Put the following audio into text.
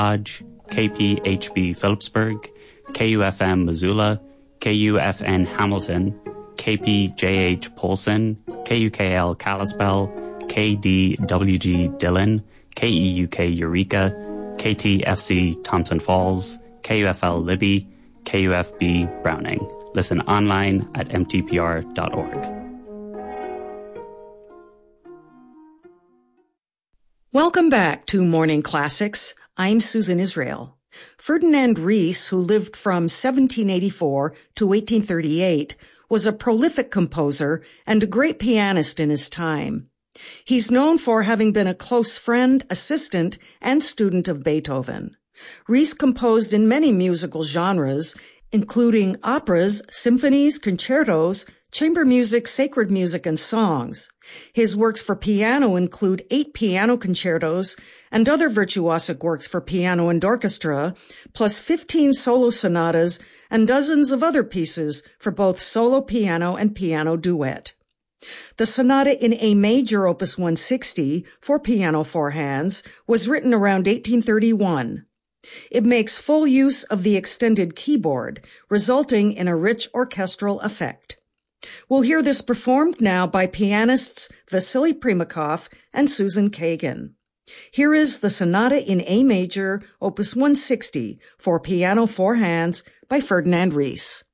Lodge, KPHB Phillipsburg, KUFM Missoula, KUFN Hamilton, KPJH Polson, KUKL Kalispell, KDWG Dillon, KEUK Eureka, KTFC Thompson Falls, KUFL Libby, KUFB Browning. Listen online at mtpr.org. Welcome back to Morning Classics. I'm Susan Israel. Ferdinand Ries, who lived from 1784 to 1838, was a prolific composer and a great pianist in his time. He's known for having been a close friend, assistant, and student of Beethoven. Ries composed in many musical genres, including operas, symphonies, concertos, chamber music, sacred music, and songs. His works for piano include 8 piano concertos and other virtuosic works for piano and orchestra, plus 15 solo sonatas and dozens of other pieces for both solo piano and piano duet. The sonata in A major, opus 160, for piano 4 hands, was written around 1831. It makes full use of the extended keyboard, resulting in a rich orchestral effect. We'll hear this performed now by pianists Vasily Primakov and Susan Kagan. Here is the Sonata in A major, opus 160, for piano 4 hands by Ferdinand Ries.